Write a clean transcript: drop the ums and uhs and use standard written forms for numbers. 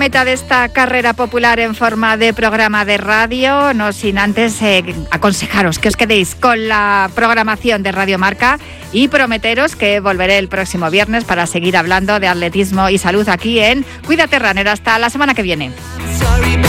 meta de esta carrera popular en forma de programa de radio, no sin antes aconsejaros que os quedéis con la programación de Radio Marca y prometeros que volveré el próximo viernes para seguir hablando de atletismo y salud aquí en Cuídate Runner. Hasta la semana que viene.